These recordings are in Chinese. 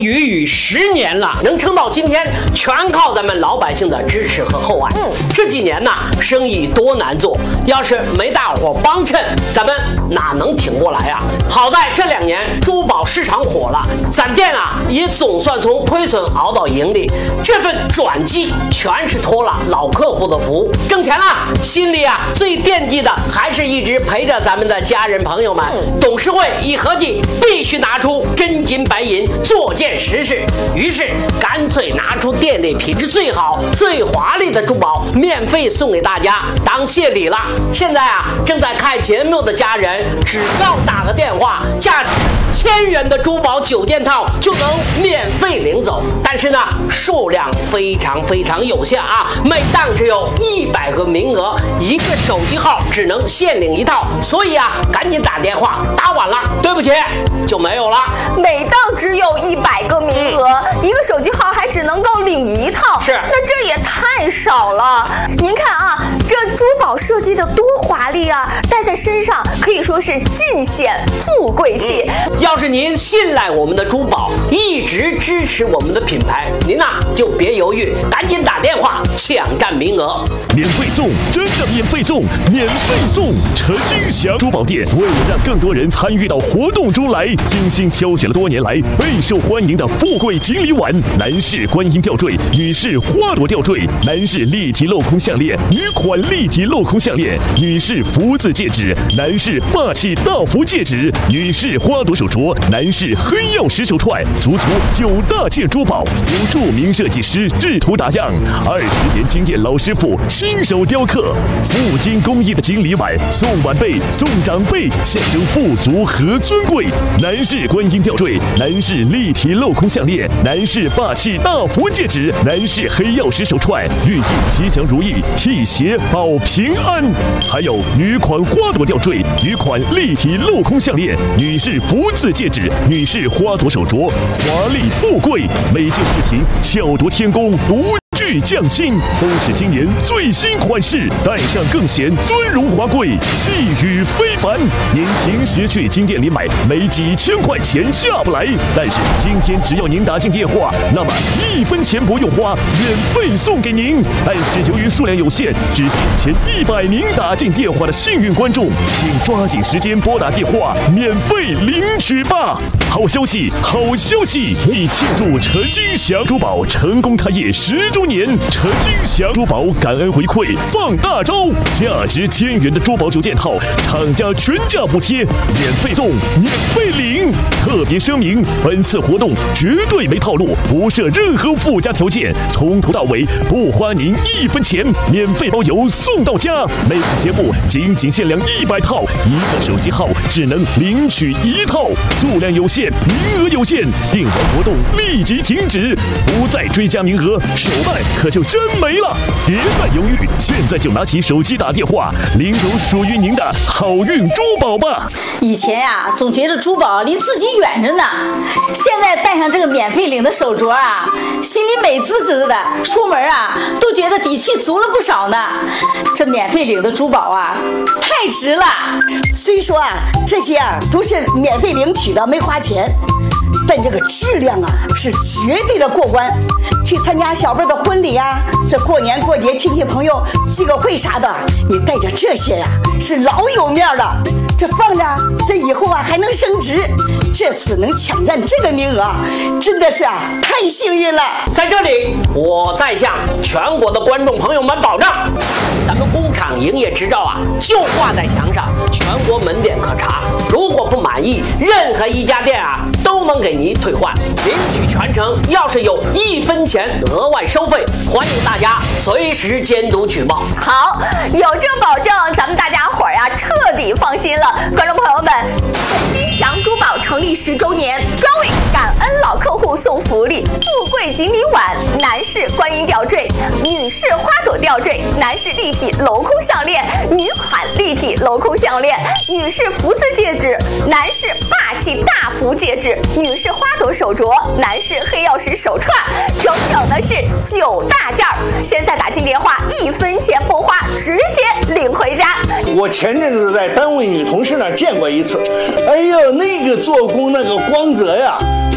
逾10年了，能撑到今天，全靠咱们老百姓的支持和厚爱。这几年呢，生意多难做，要是没大伙帮衬，咱们哪能挺过来啊？好在这2年珠宝市场火了，咱店啊也总算从亏损熬到盈利。这份转机全是托了老客户的福，挣钱了，心里啊最惦记的还是一直陪着咱们的家人朋友们。董事会一合计，必须拿出真金白银做件实事，于是干脆拿出店里品质最好、最华丽的珠宝，免费送给大家当谢礼了。现在啊，正在看节目的家人，只要打个电话，价值1000元的珠宝9件套就能免费领走。但是呢，数量非常有限啊，每档只有100个名额，一个手机号只能限领1套，所以啊，赶紧打电话，打晚了，对不起，就没有了。 每档只有100个名额，一个手机号还只能够领1套， 是， 那这也太少了。您看啊，这珠宝设计的多华丽啊，戴在身上可以说是尽显富贵气。 要是您信赖我们的珠宝，一直支持我们的品牌，您呐就别犹豫，赶紧打电话抢占名额。 免费送，真的免费送，免费送！陈金祥珠宝店为了让更多人参与到活动中来，精心挑选了多年来备受欢迎的富贵锦鲤碗、男士观音吊坠、女士花朵吊坠、男士立体镂空项链、女款立体镂空项链、女士福字戒指、男士霸气大福戒指、女士花朵手镯、男士黑曜石手串，足9大件珠宝，由著名设计师制图打样，20年经验老师傅亲手雕刻，富金工艺的锦鲤碗，送晚辈送长辈，象征富足和尊贵。男士观音吊坠，男士立体镂空项链，男士霸气大福戒指，男士黑曜石手串，寓意吉祥如意，辟邪保平安。还有女款花朵吊坠，女款立体镂空项链，女士福字戒指，女士花朵手镯，华丽富贵，每件饰品巧夺天工，独具匠心，都是今年最新款式，戴上更显尊荣华贵，气宇非凡。您平时去金店里买，没几千块钱下不来，但是今天只要您打进电话，那么1分钱不用花，免费送给您。但是由于数量有限，只限前100名打进电话的幸运观众，请抓紧时间拨打电话，免费领取吧。好消息，好消息！为庆祝陈金祥珠宝成功开业10周年，陈金祥珠宝感恩回馈放大招，价值1000元的珠宝9件套，厂家全价补贴，免费送，免费领。特别声明，本次活动绝对没套路，不设任何附加条件，从头到尾不花您1分钱，免费包邮送到家。每次节目仅限量100套，一个手机号只能领取1套，数量有限，名额有限，订完活动立即停止，不再追加名额，手办可就真没了。别再犹豫，现在就拿起手机打电话，领走属于您的好运珠宝吧。 以前呀，总觉得珠宝离自己远着呢，现在戴上这个免费领的手镯啊，心里美滋滋的，出门啊都觉得底气足了不少呢。这免费领的珠宝啊，太值了。 虽说啊，这些啊都是免费领取的，没花钱，但这个质量啊是绝对的过关。去参加小辈的婚礼啊，这过年过节亲戚朋友聚个会啥的，你带着这些呀，是老有面了。这放着，这以后啊还能升值。这次能抢占这个名额，真的是啊太幸运了。 在这里，我再向全国的观众朋友们保证，咱们工厂营业执照啊就挂在墙上，全国门店可查。如果不满意，任何一家店啊都能给您退换，领取全程。要是有1分钱额外收费，欢迎大家随时监督举报。 好，有这保证，咱们大家伙儿呀彻底放心了。观众朋友们，陈金祥珠宝成立10周年，专为感恩老客户送福利，富贵锦鲤碗、男士观音吊坠、女士花朵吊坠、男士立体镂空项链、女款立体镂空项链、女士福字戒指、男士霸气大福戒指、女士花朵手镯、男士黑曜石手串，整整的是9大件儿。现在打进电话，1分钱不花，直接领回家。 我前阵子在单位女同事那儿见过一次，哎呦，那个做工那个光泽呀，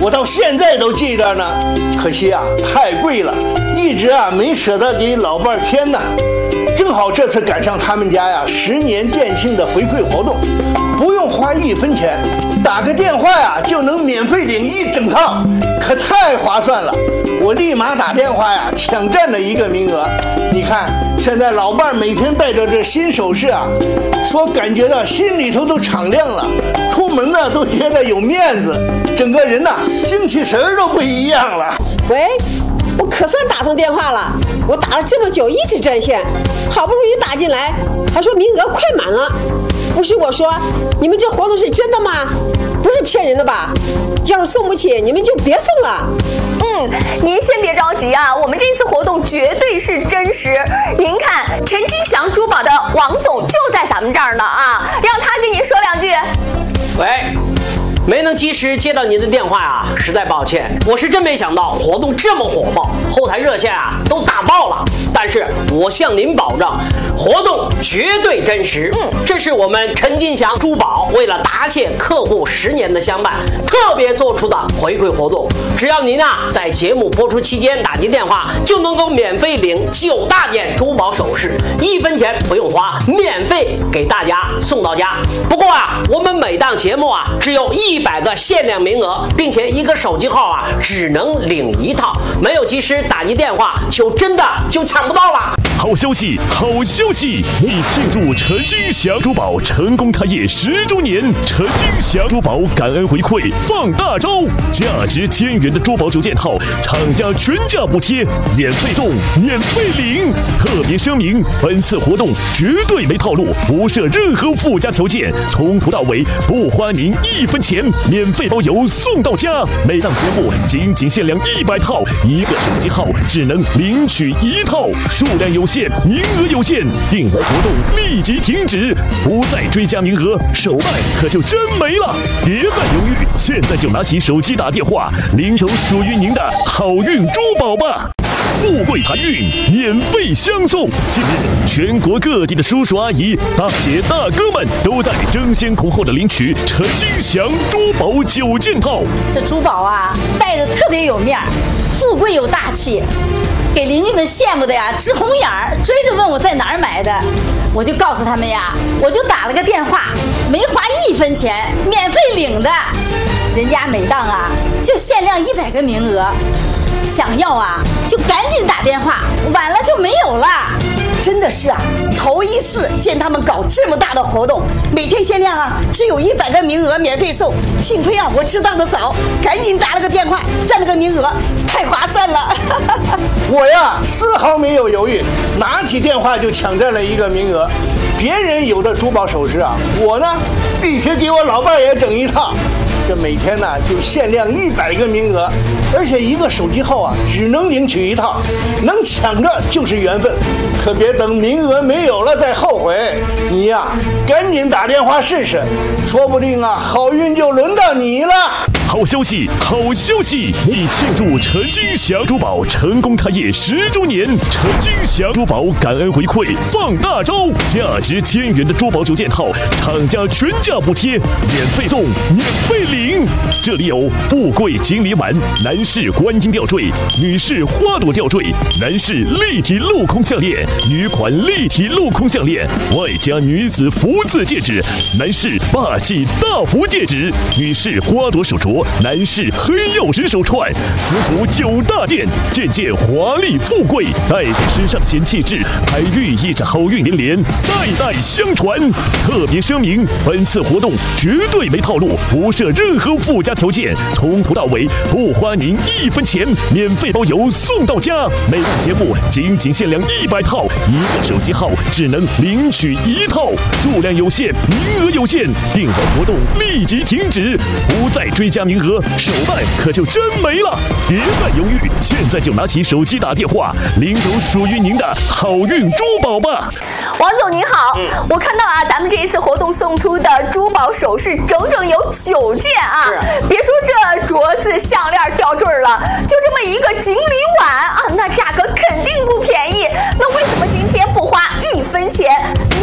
我到现在都记着呢。可惜啊，太贵了，一直啊没舍得给老伴添呢。正好这次赶上他们家呀10年店庆的回馈活动，不用花1分钱，打个电话呀就能免费领1整套，可太划算了。我立马打电话呀抢占了1个名额。你看现在老伴每天戴着这新首饰啊，说感觉到心里头都敞亮了，出门呢都觉得有面子，整个人呐精气神儿都不一样了。 喂，我可算打通电话了，我打了这么久一直占线，好不容易打进来，还说名额快满了。不是我说，你们这活动是真的吗？不是骗人的吧？要是送不起，你们就别送了。 您先别着急啊，我们这次活动绝对是真实。您看，陈金祥珠宝的王总就在咱们这儿呢啊，让他跟您说2句。 喂，没能及时接到您的电话啊，实在抱歉。我是真没想到活动这么火爆，后台热线啊都打爆了。但是我向您保证，活动绝对真实。这是我们陈金祥珠宝为了答谢客户10年的相伴，特别做出的回馈活动。只要您啊在节目播出期间打进电话，就能够免费领9大件珠宝首饰，1分钱不用花，免费给大家送到家。不过啊，我们每档节目啊只有100个限量名额，并且1个手机号啊只能领1套，没有及时打进电话就真的抢不到了。 好消息，好消息！为庆祝陈金祥珠宝成功开业10周年，陈金祥珠宝感恩回馈放大招，价值1000元的珠宝9件套，厂家全价补贴，免费送，免费领。特别声明，本次活动绝对没套路，不设任何附加条件，从头到尾不花您1分钱，免费包邮送到家。每档节目仅限量100套，1个手机号只能领取1套，数量有限，名额有限，订单活动立即停止，不再追加名额，手办可就真没了。别再犹豫，现在就拿起手机打电话，领走属于您的好运珠宝吧！富贵财运免费相送。近日，全国各地的叔叔阿姨、大姐大哥们都在争先恐后的领取陈金祥珠宝9件套。 这珠宝啊，戴着特别有面儿，富贵又大气，给邻居们羡慕的呀直红眼儿，追着问我在哪儿买的。我就告诉他们呀，我就打了个电话，没花1分钱，免费领的。人家每档啊就限量100个名额，想要啊就赶紧打电话，晚了就没有了。 真的是啊，头一次见他们搞这么大的活动，每天限量啊，只有100个名额免费送。幸亏啊，我知道的早，赶紧打了个电话，占了个名额，太划算了。 我呀，丝毫没有犹豫，拿起电话就抢占了1个名额。别人有的珠宝首饰啊，我呢必须给我老伴也整1套。这每天呢就限量100个名额，而且1个手机号啊只能领取1套，能抢着就是缘分，可别等名额没有了再后悔。你呀，赶紧打电话试试，说不定啊好运就轮到你了。 好消息，好消息！为庆祝陈金祥珠宝成功开业10周年，陈金祥珠宝感恩回馈放大招，价值1000元的珠宝9件套，厂家全价补贴，免费送，免费领。这里有富贵锦鲤碗、男士观音吊坠、女士花朵吊坠、男士立体镂空项链、女款立体镂空项链，外加女子福字戒指、男士霸气大福戒指、女士花朵手镯、男士黑曜石手串，足足9大件，件件华丽富贵，戴在身上显气质，还寓意着好运连连，代代相传。特别声明，本次活动绝对没套路，不设任何附加条件，从头到尾不花您1分钱，免费包邮送到家。每档节目仅限量100套，1个手机号只能领取1套，数量有限，名额有限，订单活动立即停止，不再追加名额，手办可就真没了。别再犹豫，现在就拿起手机打电话，领走属于您的好运珠宝吧。 王总您好，我看到啊，咱们这一次活动送出的珠宝首饰整整有9件啊！别说这镯子、项链、吊坠了，就这么一个锦鲤碗啊，那价格肯定不便宜。那为什么今天不花1分钱，免费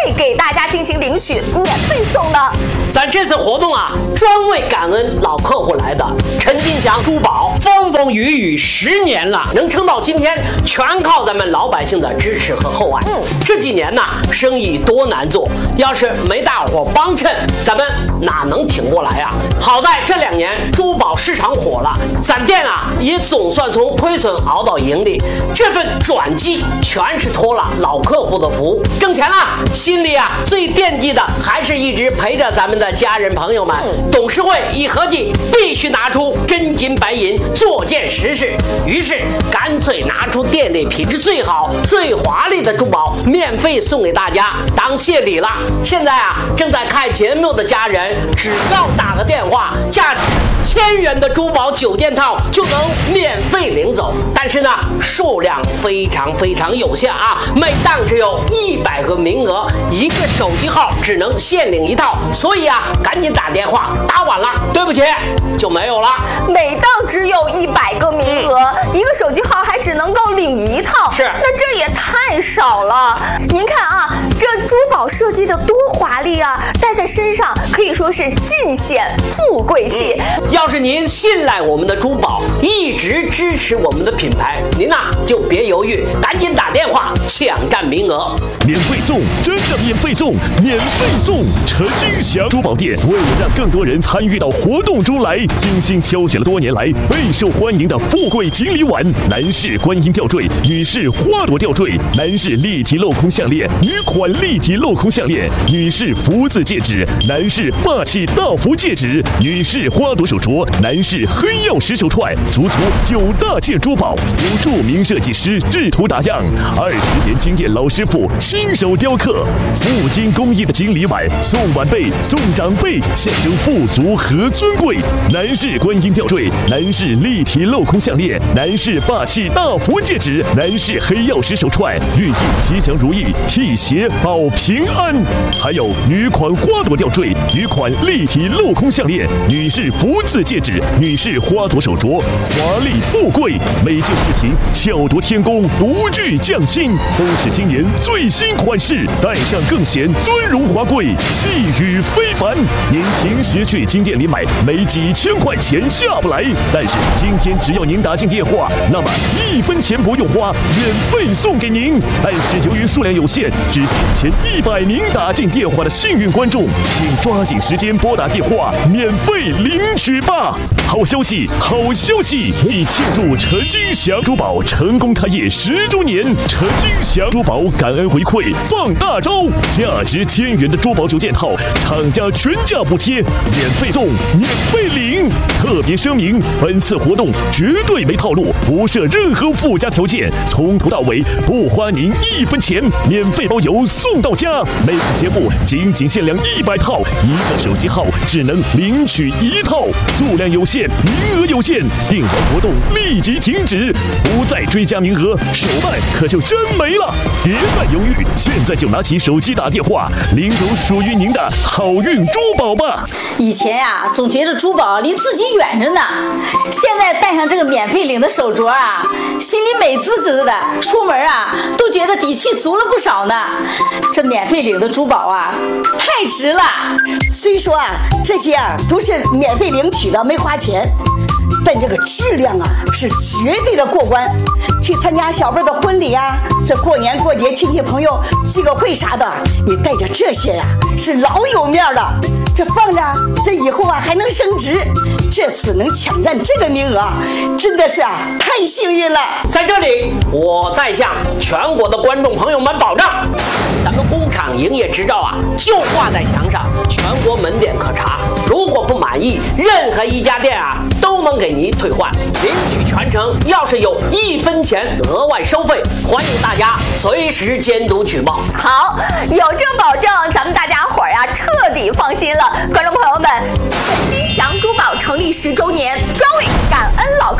会给大家进行领取，免费送呢。 咱这次活动啊，专为感恩老客户来的。陈金祥珠宝风风雨雨10年了，能撑到今天，全靠咱们老百姓的支持和厚爱。这几年呢，生意多难做，要是没大伙帮衬，咱们哪能挺过来啊？好在这2年珠宝市场火了，咱店啊也总算从亏损熬到盈利。这份转机全是托了老客户的福，挣钱了，心里啊最惦记的还是一直陪着咱们的家人朋友们。董事会一合计，必须拿出真金白银做件实事，于是干脆拿出店里品质最好、最华丽的珠宝，免费送给大家当谢礼了。现在啊，正在看节目的家人，只要打个电话，价值1000元的珠宝9件套就能免费领走。但是呢，数量非常有限啊，每档只有100个名额，一个手机号只能限领1套，所以啊，赶紧打电话，打晚了，对不起，就没有了。 每档只有100个名额，一个手机号还只能够领1套， 是， 那这也太少了。您看啊，这珠宝设计的多华丽啊，戴在身上可以说是尽显富贵气。 要是您信赖我们的珠宝，一直支持我们的品牌，您呐就别犹豫，赶紧打电话抢占名额。 免费送，真的免费送，免费送！陈金祥珠宝店为了让更多人参与到活动中来，精心挑选了多年来备受欢迎的富贵锦鲤碗、男士观音吊坠、女士花朵吊坠、男士立体镂空项链、女款立体镂空项链、女士福字戒指、男士霸气大福戒指、女士花朵手镯、男士黑曜石手串，足足9大件珠宝，由著名设计师制图打样，20年经验老师傅亲手雕刻，富金工艺的锦鲤碗，送晚辈送长辈，象征富足和尊贵。男士观音吊坠，男士立体镂空项链，男士霸气大福戒指，男士黑曜石手串，寓意吉祥如意，辟邪保平安。还有女款花朵吊坠，女款立体镂空项链，女士福字戒指，女士花朵手镯，华丽富贵。每件饰品巧夺天工，独具匠心，都是今年最新款式，戴上更显尊荣华贵，气宇非凡。您平时去金店里买，没几千块钱下不来，但是今天只要您打进电话，那么1分钱不用花，免费送给您。但是由于数量有限，只限前100名打进电话的幸运观众，请抓紧时间拨打电话，免费领取吧。好消息，好消息！为庆祝陈金祥珠宝成功开业10周年，陈金祥珠宝感恩回馈放大招，价值1000元的珠宝9件套，厂家全价补贴，免费送，免费领。特别声明，本次活动绝对没套路，不设任何附加条件，从头到尾不花您1分钱，免费包邮送到家。每次节目仅限量100套，一个手机号只能领取1套，数量有限，名额有限，订完活动立即停止，不再追加名额，手办可就真没了。别再犹豫，现在就拿起手机打电话，领走属于您的好运珠宝吧。 以前呀，总觉得珠宝离自己远着呢，现在戴上这个免费领的手镯啊，心里美滋滋的，出门啊都觉得底气足了不少呢。这免费领的珠宝啊，太值了。 虽说啊，这些啊都是免费领取的，没花钱，但这个质量啊是绝对的过关。去参加小辈的婚礼啊，这过年过节亲戚朋友聚个会啥的，你带着这些呀，是老有面的。这放着，这以后啊还能升值。这次能抢占这个名额，真的是啊太幸运了。 在这里，我再向全国的观众朋友们保证，咱们工厂营业执照啊就挂在墙上，全国门店可查。如果不满意，任何一家店啊都能给您退换，领取全程。要是有1分钱额外收费，欢迎大家随时监督举报。 好，有这保证，咱们大家伙儿呀彻底放心了。观众朋友们，陈金祥珠宝成立10周年，专为感恩老客户送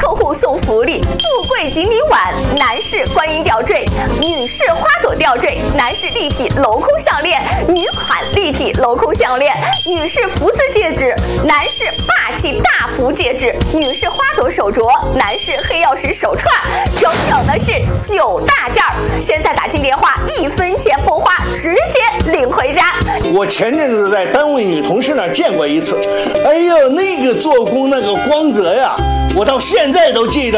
送福利，富贵锦鲤碗，男士观音吊坠，女士花朵吊坠，男士立体镂空项链，女款立体镂空项链，女士福字戒指，男士霸气大福戒指，女士花朵手镯，男士黑曜石手串，整整的是9大件儿。现在打进电话，1分钱不花，直接领回家。 我前阵子在单位女同事那儿见过一次，哎呦，那个做工那个光泽呀，我到现在都记得。